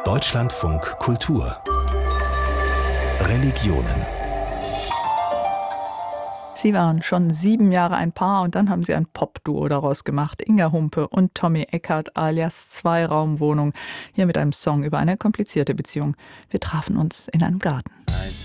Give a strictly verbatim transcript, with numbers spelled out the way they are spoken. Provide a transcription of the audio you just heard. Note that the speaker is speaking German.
Deutschlandfunk Kultur Religionen. Sie waren schon sieben Jahre ein Paar und dann haben sie ein Popduo daraus gemacht. Inga Humpe und Tommy Eckert alias Zweiraumwohnung. Hier mit einem Song über eine komplizierte Beziehung. Wir trafen uns in einem Garten. Ein